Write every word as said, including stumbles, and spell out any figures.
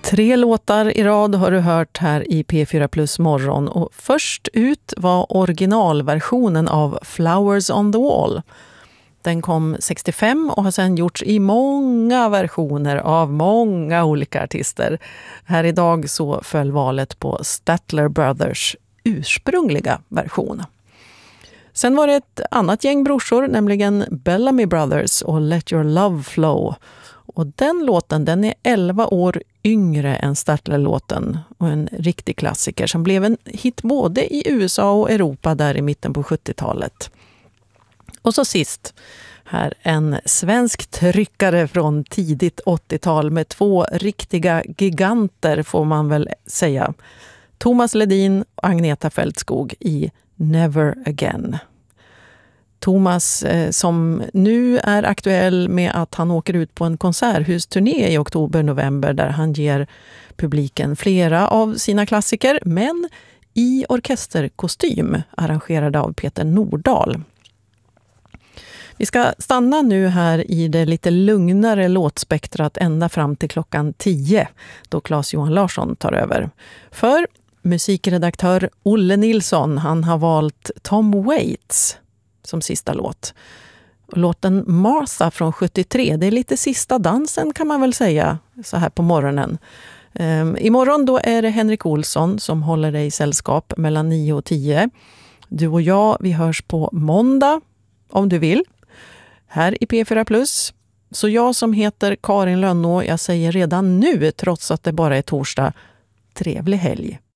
Tre låtar i rad har du hört här i P fyra Plus morgon och först ut var originalversionen av Flowers on the Wall. Den kom sextiofem och har sedan gjorts i många versioner av många olika artister. Här idag så föll valet på Statler Brothers ursprungliga version. Sen var det ett annat gäng brorsor, nämligen Bellamy Brothers och Let Your Love Flow. Och den låten, den är elva år yngre än Statler-låten och en riktig klassiker som blev en hit både i U S A och Europa där i mitten på sjuttiotalet. Och så sist, här en svensk tryckare från tidigt åttiotal med två riktiga giganter får man väl säga. Thomas Ledin och Agneta Fältskog i Never Again. Thomas eh, som nu är aktuell med att han åker ut på en konserthusturné i oktober-november där han ger publiken flera av sina klassiker men i orkesterkostym arrangerad av Peter Nordahl. Vi ska stanna nu här i det lite lugnare låtspektrat ända fram till klockan tio då Claes-Johan Larsson tar över. För musikredaktör Olle Nilsson, han har valt Tom Waits som sista låt. Låten Martha från sjuttiotre, det är lite sista dansen kan man väl säga så här på morgonen. Um, imorgon då är det Henrik Olsson som håller dig i sällskap mellan nio och tio. Du och jag, vi hörs på måndag om du vill. Här i P fyra Plus. Så jag som heter Karin Lönnå, jag säger redan nu trots att det bara är torsdag, trevlig helg.